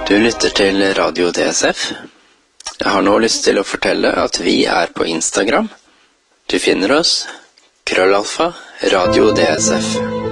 Du lytter til Radio DSF. Jeg har nå lyst til å fortelle at vi på Instagram. Du finner oss @Radio DSF.